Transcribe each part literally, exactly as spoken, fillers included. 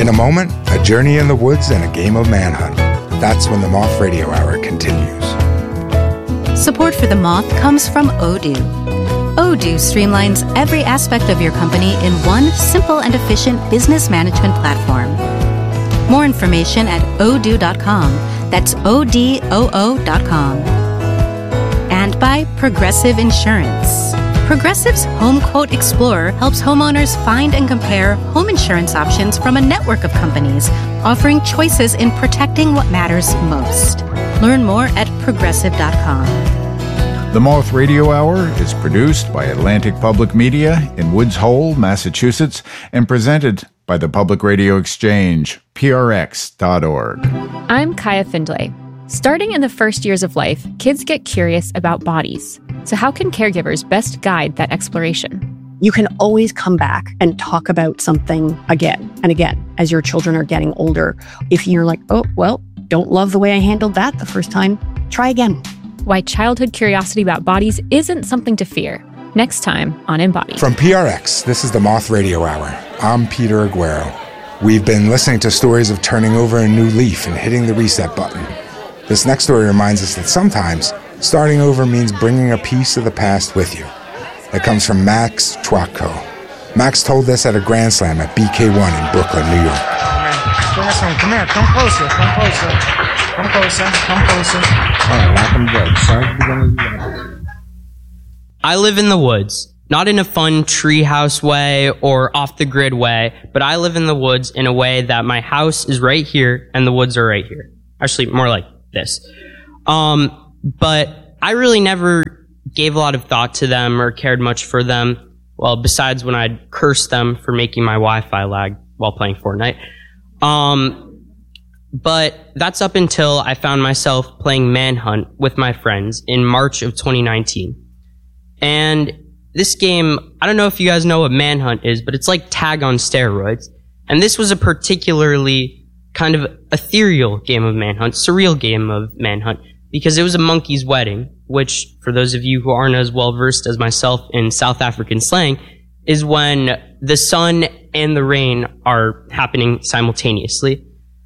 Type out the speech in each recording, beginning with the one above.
In a moment, a journey in the woods and a game of manhunt. That's when the Moth Radio Hour continues. Support for The Moth comes from Odoo. Odoo streamlines every aspect of your company in one simple and efficient business management platform. More information at odoo dot com. That's O D O O dot com. And by Progressive Insurance. Progressive's Home Quote Explorer helps homeowners find and compare home insurance options from a network of companies, offering choices in protecting what matters most. Learn more at progressive dot com. The Moth Radio Hour is produced by Atlantic Public Media in Woods Hole, Massachusetts, and presented by the Public Radio Exchange, P R X dot org. I'm Kaya Findlay. Starting in the first years of life, kids get curious about bodies. So how can caregivers best guide that exploration? You can always come back and talk about something again and again as your children are getting older. If you're like, oh, well, don't love the way I handled that the first time, try again. Why childhood curiosity about bodies isn't something to fear. Next time on Embodied. From P R X, this is the Moth Radio Hour. I'm Peter Aguero. We've been listening to stories of turning over a new leaf and hitting the reset button. This next story reminds us that sometimes starting over means bringing a piece of the past with you. It comes from Max Twatko. Max told this at a Grand Slam at B K one in Brooklyn, New York. Bring us home. Come here. Come closer. Come closer. Come closer. Come closer. All right, lock them dead. Sorry to begin. I live in the woods. Not in a fun treehouse way or off-the-grid way, but I live in the woods in a way that my house is right here and the woods are right here. Actually, more like this. Um, but I really never gave a lot of thought to them or cared much for them. Well, besides when I'd curse them for making my Wi-Fi lag while playing Fortnite. Um, but that's up until I found myself playing Manhunt with my friends in March of twenty nineteen. And this game, I don't know if you guys know what Manhunt is, but it's like tag on steroids. And this was a particularly kind of ethereal game of Manhunt, surreal game of Manhunt, because it was a monkey's wedding, which, for those of you who aren't as well versed as myself in South African slang, is when the sun and the rain are happening simultaneously.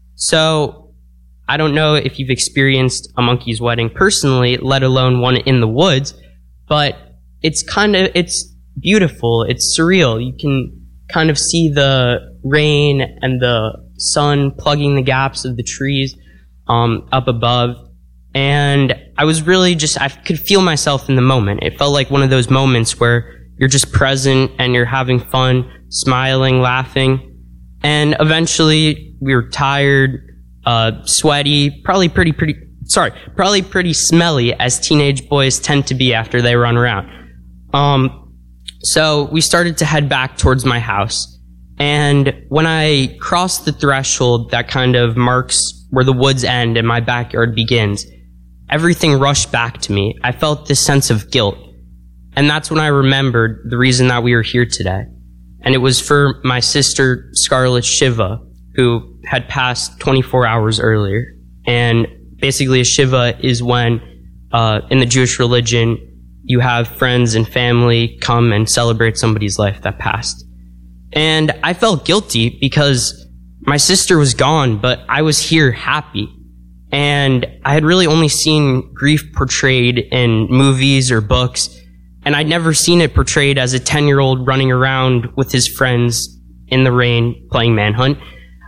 So, I don't know if you've experienced a monkey's wedding personally, let alone one in the woods, but it's kind of, it's beautiful, it's surreal. You can kind of see the rain and the sun plugging the gaps of the trees um, up above. And I was really just, I could feel myself in the moment. It felt like one of those moments where you're just present and you're having fun, smiling, laughing. And eventually we were tired, uh, sweaty, probably pretty, pretty, sorry, probably pretty smelly as teenage boys tend to be after they run around. Um, so we started to head back towards my house. And when I crossed the threshold that kind of marks where the woods end and my backyard begins, everything rushed back to me. I felt this sense of guilt. And that's when I remembered the reason that we were here today. And it was for my sister, Scarlett Shiva, who had passed twenty-four hours earlier. And basically a Shiva is when, uh, in the Jewish religion, you have friends and family come and celebrate somebody's life that passed. And I felt guilty because my sister was gone, but I was here happy. And I had really only seen grief portrayed in movies or books, and I'd never seen it portrayed as a ten-year-old running around with his friends in the rain playing Manhunt.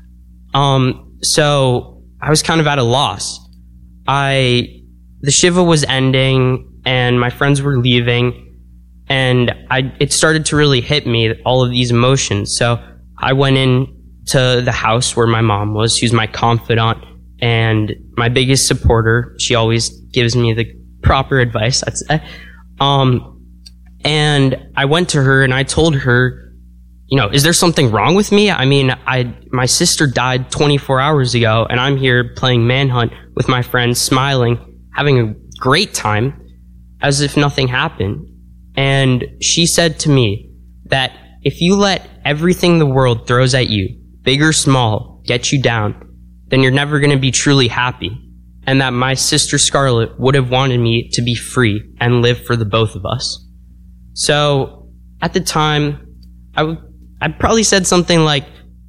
Um, so I was kind of at a loss. I, the Shiva was ending, and my friends were leaving. And I, it started to really hit me, all of these emotions. So I went in to the house where my mom was. She was my confidant and my biggest supporter. She always gives me the proper advice, I'd say. Um, and I went to her and I told her, you know, is there something wrong with me? I mean, I, my sister died twenty-four hours ago and I'm here playing Manhunt with my friends, smiling, having a great time as if nothing happened. And she said to me that if you let everything the world throws at you, big or small, get you down, then you're never going to be truly happy. And that my sister Scarlett would have wanted me to be free and live for the both of us. So at the time, I, w- I probably said something like,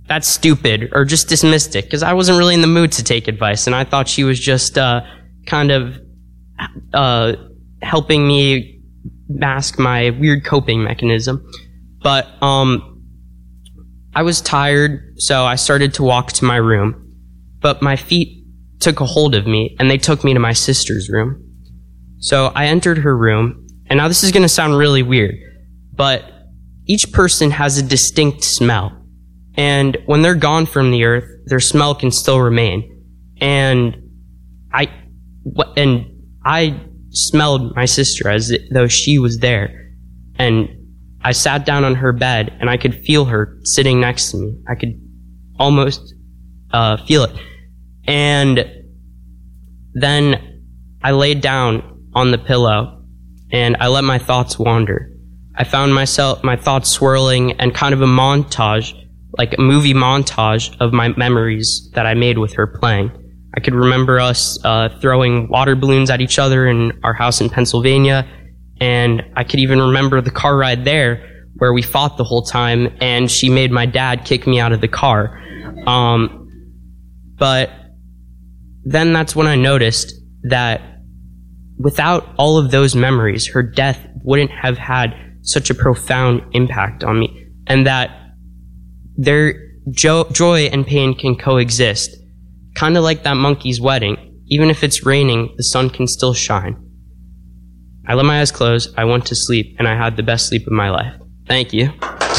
that's stupid, or just dismissed it, because I wasn't really in the mood to take advice, and I thought she was just uh, kind of uh, helping me mask my weird coping mechanism. But um, I was tired, so I started to walk to my room, but my feet took a hold of me, and they took me to my sister's room. So I entered her room, and now this is going to sound really weird, but each person has a distinct smell. And when they're gone from the earth, their smell can still remain. And I, and I smelled my sister as though she was there. And I sat down on her bed, and I could feel her sitting next to me. I could almost uh, feel it. And then I laid down on the pillow, and I let my thoughts wander. I found myself, my thoughts swirling, and kind of a montage, like a movie montage of my memories that I made with her playing. I could remember us uh, throwing water balloons at each other in our house in Pennsylvania, and I could even remember the car ride there where we fought the whole time, and she made my dad kick me out of the car. Um, but then that's when I noticed that without all of those memories, her death wouldn't have had such a profound impact on me, and that their jo- joy and pain can coexist, kind of like that monkey's wedding. Even if it's raining, the sun can still shine. I let my eyes close, I went to sleep, and I had the best sleep of my life. Thank you.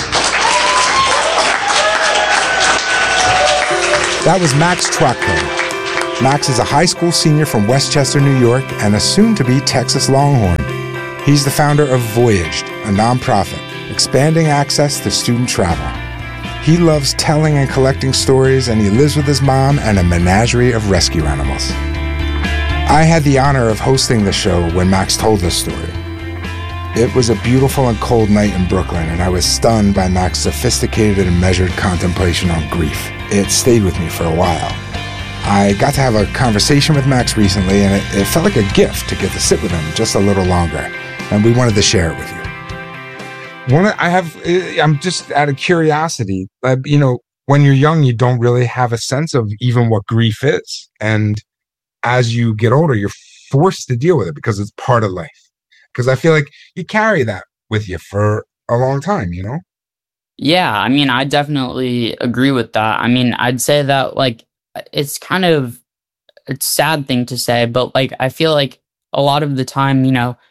That was Max Twatko. Max is a high school senior from Westchester, New York, and a soon-to-be Texas Longhorn. He's the founder of Voyaged, a nonprofit, expanding access to student travel. He loves telling and collecting stories, and he lives with his mom and a menagerie of rescue animals. I had the honor of hosting the show when Max told this story. It was a beautiful and cold night in Brooklyn, and I was stunned by Max's sophisticated and measured contemplation on grief. It stayed with me for a while. I got to have a conversation with Max recently, and it, it felt like a gift to get to sit with him just a little longer, and we wanted to share it with you. One, I have, I'm just out of curiosity, uh, you know, when you're young, you don't really have a sense of even what grief is. And as you get older, you're forced to deal with it because it's part of life. Because I feel like you carry that with you for a long time, you know? Yeah, I mean, I definitely agree with that. I mean, I'd say that, like, it's kind of a sad thing to say, but, like, I feel like a lot of the time, you know,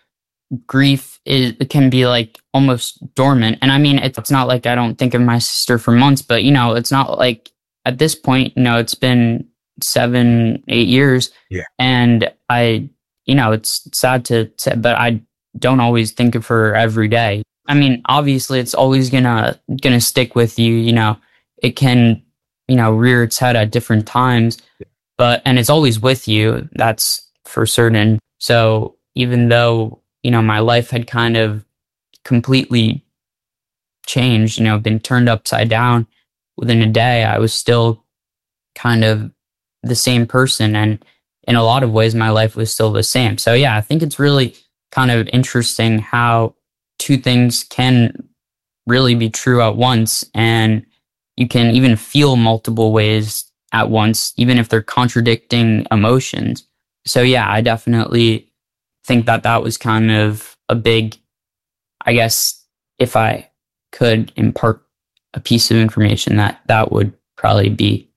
grief is it can be like almost dormant. And I mean, it's, it's not like I don't think of my sister for months, but you know, it's not like at this point, you know, it's been seven, eight years. Yeah. And I, you know, it's sad to say, but I don't always think of her every day. I mean, obviously it's always gonna, gonna stick with you, you know, it can, you know, rear its head at different times, yeah. but, and it's always with you. That's for certain. So even though, you know, my life had kind of completely changed, you know, been turned upside down within a day, I was still kind of the same person. And in a lot of ways, my life was still the same. So yeah, I think it's really kind of interesting how two things can really be true at once. And you can even feel multiple ways at once, even if they're contradicting emotions. So yeah, I definitely think that that was kind of a big, I guess, if I could impart a piece of information, that that would probably be,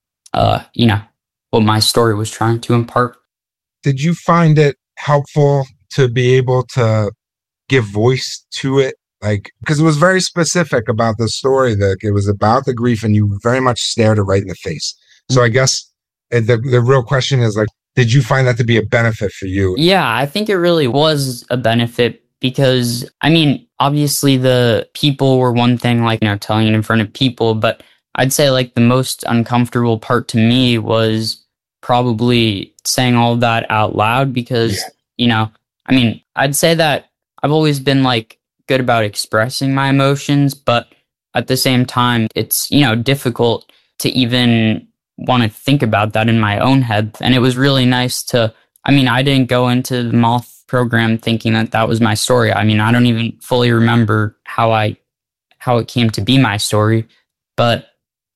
uh, you know, what my story was trying to impart. Did you find it helpful to be able to give voice to it? Like, because it was very specific about the story, that it was about the grief, and you very much stared it right in the face. So I guess the the real question is, like, did you find that to be a benefit for you? Yeah, I think it really was a benefit because, I mean, obviously the people were one thing, like, you know, telling it in front of people, but I'd say like the most uncomfortable part to me was probably saying all of that out loud because, yeah. you know, I mean, I'd say that I've always been like good about expressing my emotions, but at the same time, it's, you know, difficult to even want to think about that in my own head. And it was really nice to, I mean, I didn't go into the Moth program thinking that that was my story. I mean, I don't even fully remember how I, how it came to be my story, but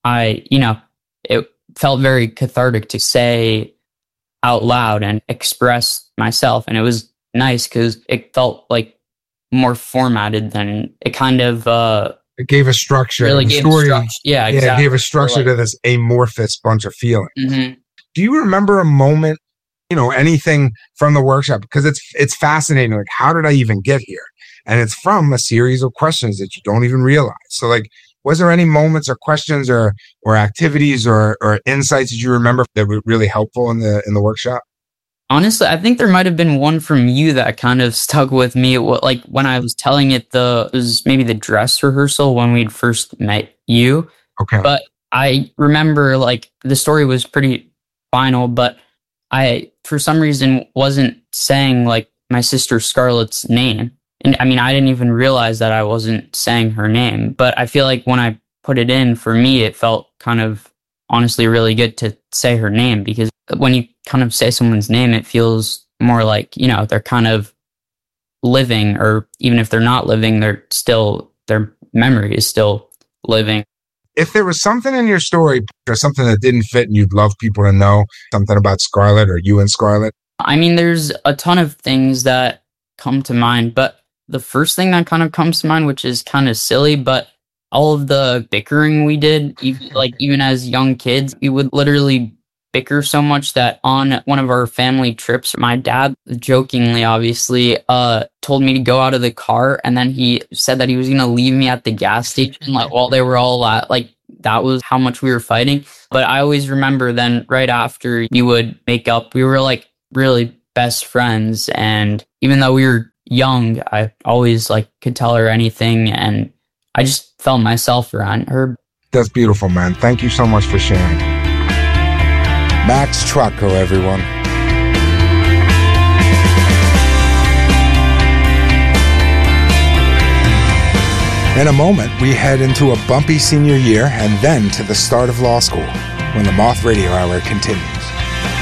I, you know, it felt very cathartic to say out loud and express myself. And it was nice because it felt like more formatted than it kind of, uh, it gave a structure. Really the gave story, structure. Yeah, exactly. Yeah, it gave a structure like, to this amorphous bunch of feelings. Mm-hmm. Do you remember a moment, you know, anything from the workshop? Because it's it's fascinating. Like, how did I even get here? And it's from a series of questions that you don't even realize. So, like, was there any moments or questions or or activities or or insights that you remember that were really helpful in the in the workshop? Honestly, I think there might have been one from you that kind of stuck with me. Like when I was telling it, the it was maybe the dress rehearsal when we'd first met you. Okay. But I remember like the story was pretty final, but I, for some reason, wasn't saying like my sister Scarlett's name. And I mean, I didn't even realize that I wasn't saying her name. But I feel like when I put it in, for me, it felt kind of honestly really good to say her name, because when you kind of say someone's name, it feels more like, you know, they're kind of living, or even if they're not living, they're still, their memory is still living. If there was something in your story or something that didn't fit and you'd love people to know, something about Scarlett or you and Scarlett? I mean, there's a ton of things that come to mind, but the first thing that kind of comes to mind, which is kind of silly, but all of the bickering we did, even, like even as young kids, we would literally bicker so much that on one of our family trips, my dad, jokingly obviously, uh, told me to go out of the car, and then he said that he was going to leave me at the gas station, like while they were all at, like that was how much we were fighting. But I always remember then right after we would make up, we were like really best friends, and even though we were young, I always like could tell her anything, and I just felt myself around her. That's beautiful, man. Thank you so much for sharing. Max Trucco, everyone. In a moment, we head into a bumpy senior year and then to the start of law school when the Moth Radio Hour continues.